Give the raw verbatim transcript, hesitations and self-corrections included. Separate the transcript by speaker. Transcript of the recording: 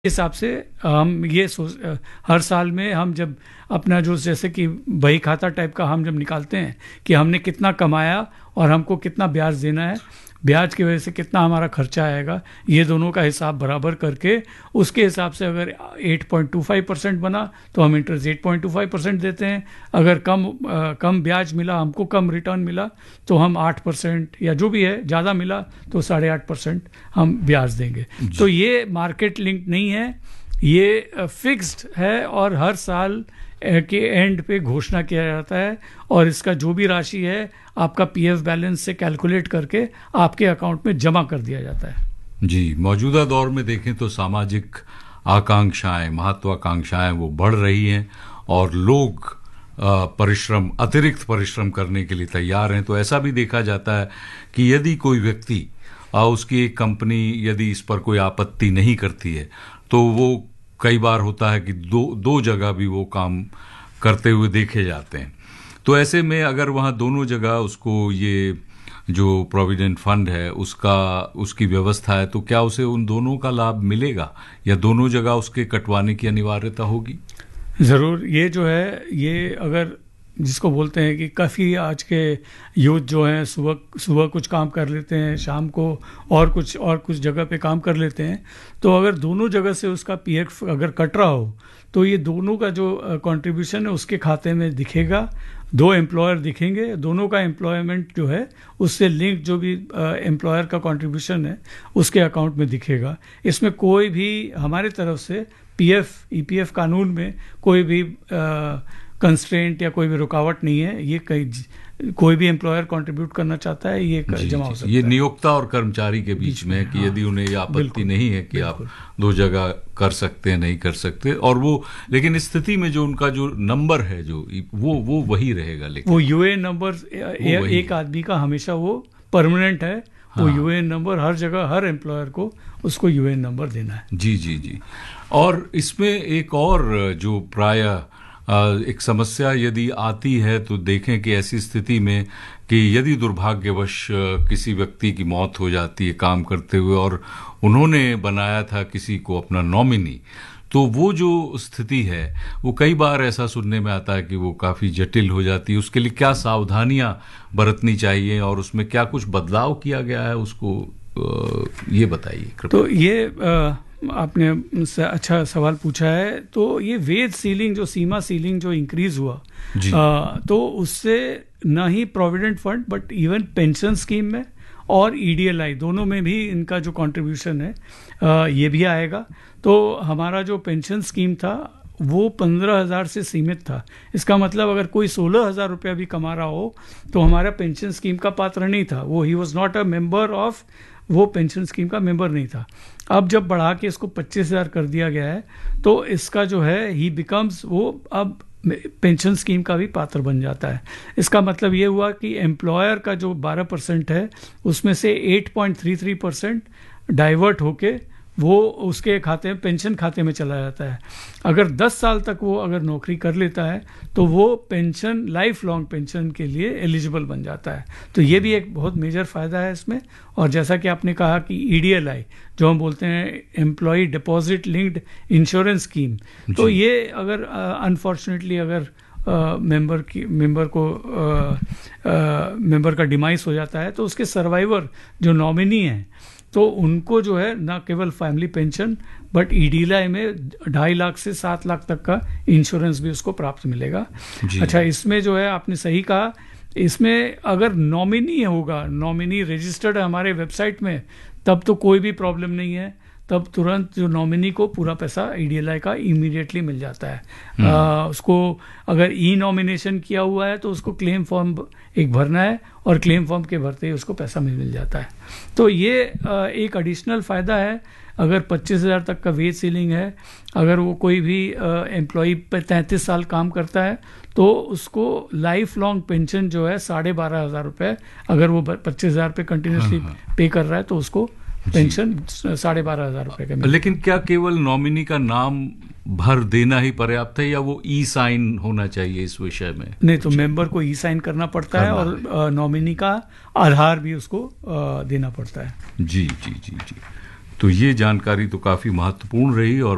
Speaker 1: हिसाब से हम ये सोच हर साल में हम जब अपना जो जैसे कि बही खाता टाइप का हम जब निकालते हैं कि हमने कितना कमाया और हमको कितना ब्याज देना है, ब्याज की वजह से कितना हमारा खर्चा आएगा, ये दोनों का हिसाब बराबर करके उसके हिसाब से अगर आठ पॉइंट दो पाँच परसेंट बना तो हम इंटरेस्ट आठ पॉइंट दो पाँच परसेंट देते हैं। अगर कम आ, कम ब्याज मिला, हमको कम रिटर्न मिला तो हम आठ परसेंट या जो भी है, ज़्यादा मिला तो साढ़े आठ परसेंट हम ब्याज देंगे। तो ये मार्केट लिंक नहीं है, ये फिक्स्ड है और हर साल के एंड पे घोषणा किया जाता है और इसका जो भी राशि है आपका पीएफ बैलेंस से कैलकुलेट करके आपके अकाउंट में जमा कर दिया जाता है।
Speaker 2: जी, मौजूदा दौर में देखें तो सामाजिक आकांक्षाएं, महत्वाकांक्षाएं वो बढ़ रही हैं और लोग परिश्रम, अतिरिक्त परिश्रम करने के लिए तैयार हैं। तो ऐसा भी देखा जाता है कि यदि कोई व्यक्ति, उसकी एक कंपनी यदि इस पर कोई आपत्ति नहीं करती है तो वो कई बार होता है कि दो दो जगह भी वो काम करते हुए देखे जाते हैं। तो ऐसे में अगर वहाँ दोनों जगह उसको ये जो प्रोविडेंट फंड है उसका उसकी व्यवस्था है तो क्या उसे उन दोनों का लाभ मिलेगा या दोनों जगह उसके कटवाने की अनिवार्यता होगी?
Speaker 1: ज़रूर। ये जो है, ये अगर जिसको बोलते हैं कि काफ़ी आज के यूथ जो हैं सुबह सुबह कुछ काम कर लेते हैं, शाम को और कुछ और कुछ जगह पे काम कर लेते हैं, तो अगर दोनों जगह से उसका पीएफ अगर कट रहा हो तो ये दोनों का जो कंट्रीब्यूशन है उसके खाते में दिखेगा। दो एम्प्लॉयर दिखेंगे, दोनों का एम्प्लॉयमेंट जो है उससे लिंक जो भी एम्प्लॉयर का कंट्रीब्यूशन है उसके अकाउंट में दिखेगा। इसमें कोई भी हमारे तरफ से पीएफ ईपीएफ कानून में कोई भी कंस्ट्रेंट या कोई भी रुकावट नहीं है। ये कई कोई भी एम्प्लॉयर कंट्रीब्यूट करना चाहता है, ये
Speaker 2: जी,
Speaker 1: जमा हो सकता
Speaker 2: ये
Speaker 1: है।
Speaker 2: नियोक्ता और कर्मचारी के बीच में है कि हाँ, यदि उन्हें ये आपत्ति नहीं है कि आप दो जगह कर सकते हैं, नहीं कर सकते, और वो लेकिन इस स्थिति में जो उनका जो नंबर है जो वो वो वही रहेगा। लेकिन
Speaker 1: वो यूएएन नंबर एक आदमी का हमेशा वो परमानेंट है। हाँ, वो यूएएन नंबर हर जगह हर एम्प्लॉयर को उसको यूएएन नंबर देना है।
Speaker 2: जी जी जी। और इसमें एक और जो प्रायः एक समस्या यदि आती है तो देखें कि ऐसी स्थिति में कि यदि दुर्भाग्यवश किसी व्यक्ति की मौत हो जाती है काम करते हुए और उन्होंने बनाया था किसी को अपना नॉमिनी, तो वो जो स्थिति है वो कई बार ऐसा सुनने में आता है कि वो काफ़ी जटिल हो जाती है। उसके लिए क्या सावधानियां बरतनी चाहिए और उसमें क्या कुछ बदलाव किया गया है, उसको ये बताइए।
Speaker 1: तो ये आ, आपने अच्छा सवाल पूछा है। तो ये वेज सीलिंग, जो सीमा सीलिंग जो इंक्रीज हुआ आ, तो उससे न ही provident fund but even pension scheme में और ईडीएलआई दोनों में भी इनका जो कंट्रीब्यूशन है आ, ये भी आएगा। तो हमारा जो पेंशन स्कीम था वो पंद्रह हज़ार से सीमित था। इसका मतलब अगर कोई सोलह हज़ार रुपया भी कमा रहा हो तो हमारा पेंशन स्कीम का पात्र नहीं था। वो he was not a member of, वो पेंशन स्कीम का मेंबर नहीं था। अब जब बढ़ा के इसको पच्चीस हज़ार कर दिया गया है तो इसका जो है ही बिकम्स, वो अब पेंशन स्कीम का भी पात्र बन जाता है। इसका मतलब ये हुआ कि एम्प्लॉयर का जो बारह परसेंट है उसमें से आठ पॉइंट तीन तीन परसेंट डाइवर्ट होके वो उसके खाते में, पेंशन खाते में चला जाता है। अगर दस साल तक वो अगर नौकरी कर लेता है तो वो पेंशन, लाइफ लॉन्ग पेंशन के लिए एलिजिबल बन जाता है। तो ये भी एक बहुत मेजर फ़ायदा है इसमें। और जैसा कि आपने कहा कि ईडीएलआई जो हम बोलते हैं employ deposit linked insurance scheme, तो ये अगर अनफॉर्चुनेटली uh, अगर मेंबर uh, की मेंबर को मेंबर uh, uh, का डिमाइस हो जाता है तो उसके सर्वाइवर जो नॉमिनी हैं तो उनको जो है ना केवल फैमिली पेंशन बट ईडीएलआई में ढाई लाख से सात लाख तक का इंश्योरेंस भी उसको प्राप्त मिलेगा। अच्छा, इसमें जो है आपने सही कहा, इसमें अगर नॉमिनी होगा, नॉमिनी रजिस्टर्ड है हमारे वेबसाइट में, तब तो कोई भी प्रॉब्लम नहीं है। तब तुरंत जो नॉमिनी को पूरा पैसा ईडीएलआई का इमीडिएटली मिल जाता है। आ, उसको अगर ई नॉमिनेशन किया हुआ है तो उसको क्लेम फॉर्म एक भरना है और क्लेम फॉर्म के भरते ही उसको पैसा मिल मिल जाता है। तो ये आ, एक एडिशनल फ़ायदा है। अगर पच्चीस हज़ार तक का वेज सीलिंग है, अगर वो कोई भी एम्प्लॉई पर तैंतीस साल काम करता है तो उसको लाइफ लॉन्ग पेंशन जो है साढ़े बारह हज़ार रुपये, अगर वो पच्चीस हज़ार पे कंटिन्यूसली पे कर रहा है तो उसको पेंशन साढ़े बारह हज़ार रुपये का।
Speaker 2: लेकिन क्या केवल नॉमिनी का नाम भर देना ही पर्याप्त है या वो ई साइन होना चाहिए इस विषय में?
Speaker 1: नहीं, तो मेंबर को ई साइन करना पड़ता करना है और नॉमिनी का आधार भी उसको देना पड़ता है।
Speaker 2: जी जी जी जी। तो ये जानकारी तो काफ़ी महत्वपूर्ण रही और